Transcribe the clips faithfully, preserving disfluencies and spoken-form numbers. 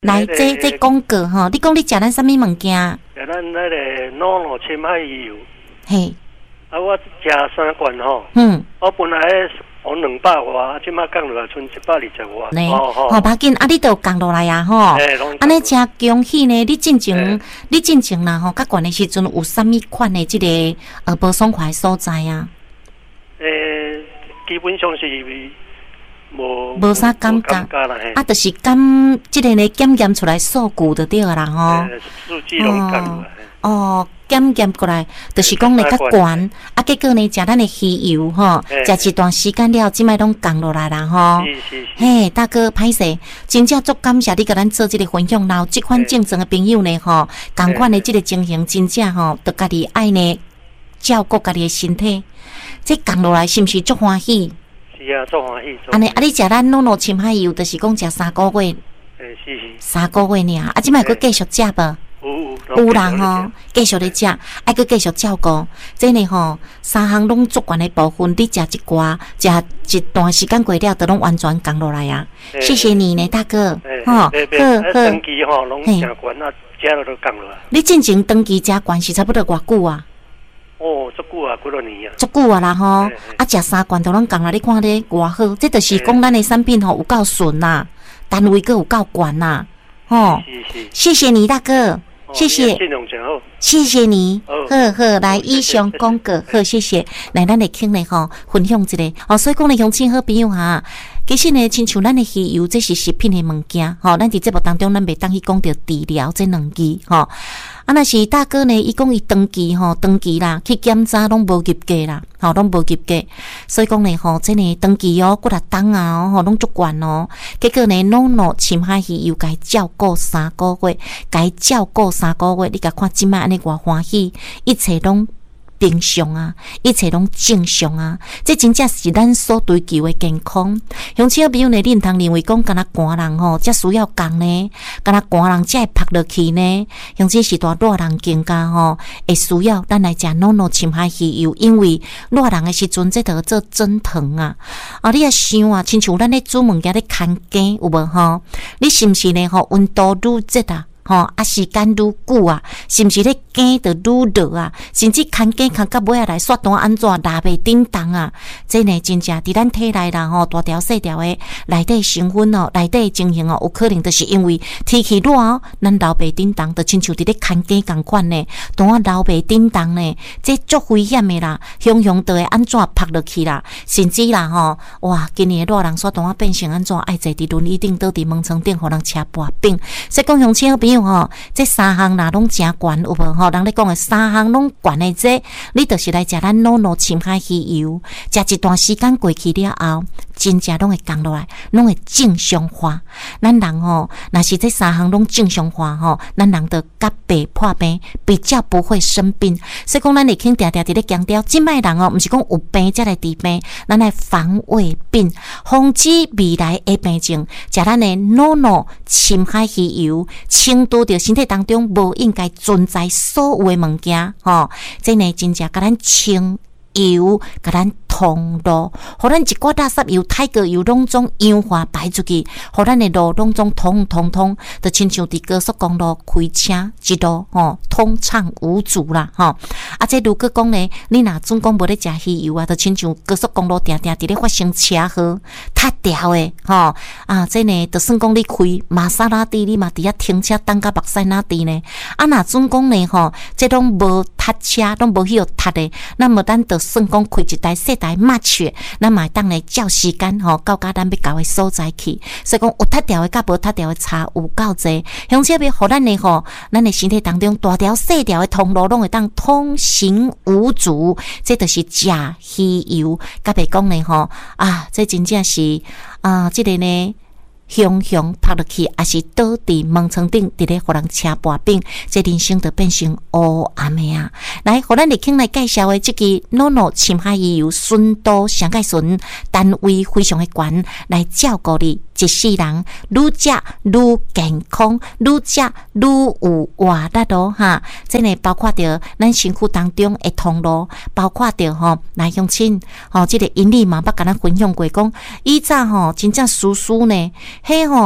来，这这广告吼，你讲你食咱什么物件？ 食咱那个诺诺深海鱼油。 嘿。 啊，我食三罐吼。 嗯。 我本来我两百外，即马降落来剩一百二十外。 呢，吼，无要紧，啊，你都降落来啊，吼。安尼真恭喜呢！你进前，你进前啦吼，较悬的时阵有啥物款的即个呃无爽快所在啊？ 诶，基本上是无无啥感觉，啊，就是感即个呢检验出来数据就对啦吼。 数据拢降落来。 哦，检验过来，就是讲你较悬，啊，结果呢，食咱的鱼油吼，食一段时间了，即摆拢降落来啦吼。 是是是。 嘿，大哥，歹势，真正足感谢你甲咱做即个分享，然后即款正常的朋友呢吼，共款的即个情形，真正吼，得家己爱呢照顾家己的身体，这降落来是毋是足欢喜？ 是啊，足欢喜。 安尼，啊，你食咱诺诺深海油，就是讲食三个月。 诶，是是。 三个月尔，啊，即摆佫继续食无？ 有有人吼，继续咧食，爱佫继续照顾。这呢吼，三项拢足悬的部分，你食一寡，食一段时间过了，都拢完全降落来啊！谢谢你呢，大哥。 吼，好好。长期吼，拢真悬啊，食了都降落来。 你进前长期食悬是差不多偌久啊？ 哦，足久啊，几多年啊？ 足久啊啦吼，啊食三罐都拢降落，你看咧偌好，这就是讲咱的产品吼有够顺呐，单位佫有够悬呐，吼。谢谢你，大哥。谢谢，谢谢你，好好来以上广告，好谢谢，来咱来倾咧吼，分享一下哦。所以讲咧，乡亲好朋友哈，其实呢，亲像咱的鱼油，这是食品的物件，吼，咱伫节目当中，咱袂当去讲到治疗这两字，吼。啊，若是大哥呢，伊讲伊长期吼，长期啦，去检查拢无入价啦，吼，拢无入价，所以讲呢，吼，真诶长期哦，几六档啊，吼，拢足悬哦。结果呢，诺诺深海鱼又该照顾三个月，该照顾三个月，你甲看即摆安尼偌欢喜，一切拢平常啊，一切拢正常啊，这真正是咱所追求的健康。乡亲朋友呢，你毋通认为讲，敢若寒人吼，才需要降呢，敢若寒人才会拍落去呢。乡亲是大热人更加吼，会需要咱来食诺诺深海鱼油，因为热人的时阵，这着做蒸腾啊。啊，你也想啊，亲像咱咧煮物件咧看羹有无吼？你是毋是呢？吼，温度愈热啊？吼，啊时间愈久啊，是毋是咧羹就愈热啊？甚至看羹看到尾啊来刷单安怎拉袂叮当啊？这呢真正伫咱体内啦吼，大条细条的内底成分哦，内底情形哦，有可能就是因为天气热哦，咱流袂叮当，就亲像伫咧看羹共款呢，单啊流袂叮当呢，这足危险的啦，雄雄都会安怎拍落去啦？甚至啦吼，哇，今年的热人刷单啊变成安怎？爱坐伫轮椅顶倒伫门床顶，互人车跋病。所以讲乡亲好朋友吼，这三项若拢诚悬有无吼？人咧讲的三项拢悬的这，你就是来食咱诺诺深海鱼油，食一段时间过去了后，真正拢会降落来，拢会正常化。咱人吼，若是这三项拢正常化吼，咱人就甲白破病，比较不会生病。所以讲，咱会肯定定伫咧强调，即摆人哦，毋是讲有病才来治病，咱来防卫病，防止未来的病症。食咱的诺诺深海鱼油，清除着身体当中无应该存在所有的物件，吼，这呢真正甲咱清油，甲咱通路，互咱一寡垃圾油、太过油拢总氧化排出去，互咱的路拢总通通通，就亲像伫高速公路开车一路吼通畅无阻啦，吼。啊，这如果讲呢，你若总讲无咧食鱼油啊，就亲像高速公路定定伫咧发生车祸、塌掉的，吼啊，这呢就算讲你开玛莎拉蒂，你嘛伫遐停车等甲目屎哪滴呢？啊，若总讲呢，吼，这拢无塌车，拢无迄个塌的，那么咱就算讲开一台细台马车，咱嘛会当来照时间吼，到甲咱要到的所在去。所以讲有塌掉的甲无塌掉的差有够济，乡亲要互咱的吼，咱的身体当中大条细条的通路拢会当通行无阻。这就是食鱼油，甲别讲呢吼啊，这真正是啊，这个呢。雄雄拍落去，还是倒伫门床顶，伫咧互人车跋病，这人生就变成黑暗的啊！来，互咱立刻来介绍的这个诺诺深海鱼油，纯度上介纯，单位非常的悬，来照顾你一世人，愈食愈健康，愈食愈有活力咯哈！这呢包括着咱身躯当中的通路，包括着吼来乡亲吼，这个因理嘛捌甲咱分享过，讲以早吼真正叔叔呢。迄吼，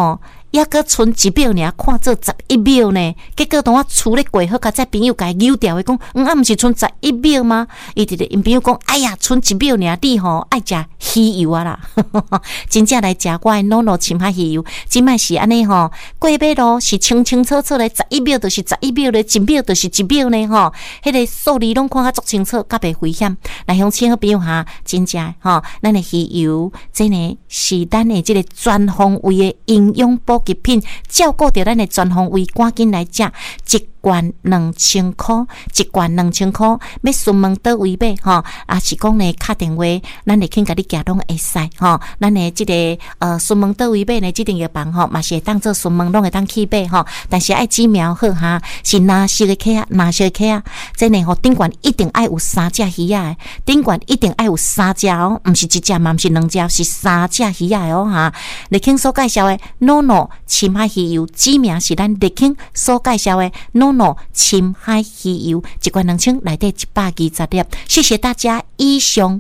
抑搁剩一秒尔，看做十一秒呢。结果当我处理过好，甲这朋友甲伊扭掉的讲，嗯啊，毋是剩十一秒吗？伊直直因朋友讲，哎呀，剩一秒尔，你吼爱食鱼油啊啦，真正来食我的诺诺深海鱼油，即摆是安尼吼，过马路是清清楚楚的，十一秒就是十一秒咧，一秒就是一秒呢吼，迄个数字拢看较足清楚，较袂危险。来乡亲好朋友哈，真正吼，咱的鱼油，真呢是咱的即个全方位的营养补给品，照顾着咱的全方位，赶紧来食一罐两千块，一罐两千块，要询问倒位买吼，啊是讲呢打电话，咱会肯甲你寄拢会使吼，咱的即、这个呃询问倒位买呢，即定药房吼，嘛是会当做询问拢会当去买吼，但是爱指苗好哈，是哪色的客啊，哪色的客啊，真的吼顶罐一定爱有三只鱼啊，顶罐一定爱有三只哦，毋是一只嘛，毋是两只，是三只鱼啊哦哈。立庆所介绍的 NONO 深海鱼油，指名是咱立庆所介绍的 NONO 深海鱼油，一罐两千内底一百二十粒，谢谢大家，以上。